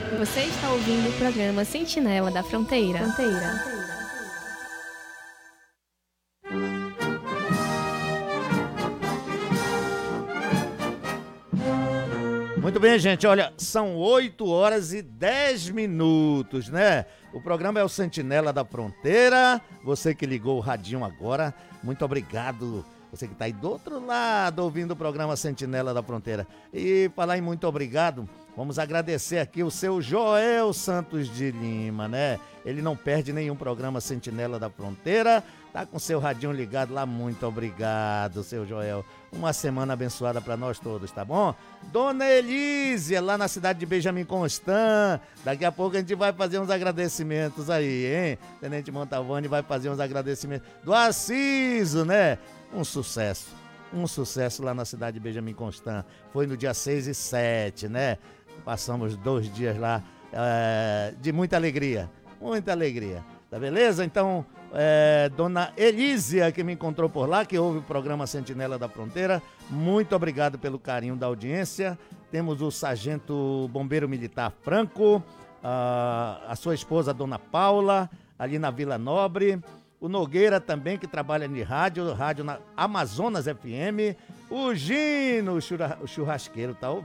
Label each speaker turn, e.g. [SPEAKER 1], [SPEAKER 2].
[SPEAKER 1] Você está ouvindo o programa Sentinela da Fronteira.
[SPEAKER 2] Muito bem, gente, olha, são 8h10, né? O programa é o Sentinela da Fronteira. Você que ligou o radinho agora, muito obrigado. Você que está aí do outro lado ouvindo o programa Sentinela da Fronteira. E falar em muito obrigado, vamos agradecer aqui o seu Joel Santos de Lima, né? Ele não perde nenhum programa Sentinela da Fronteira. Tá com seu radinho ligado lá, muito obrigado, seu Joel. Uma semana abençoada para nós todos, tá bom? Dona Elísia, lá na cidade de Benjamin Constant. Daqui a pouco a gente vai fazer uns agradecimentos aí, hein? Tenente Montavani vai fazer uns agradecimentos do Aciso, né? Um sucesso lá na cidade de Benjamin Constant. Foi no dia 6 e 7, né? Passamos 2 dias lá de muita alegria, tá beleza? Então, Dona Elísia, que me encontrou por lá, que ouve o programa Sentinela da Fronteira, muito obrigado pelo carinho da audiência. Temos o Sargento Bombeiro Militar Franco, a sua esposa, Dona Paula, ali na Vila Nobre, o Nogueira também, que trabalha em rádio na Amazonas FM, o Gino, o churrasqueiro, tá ouvindo?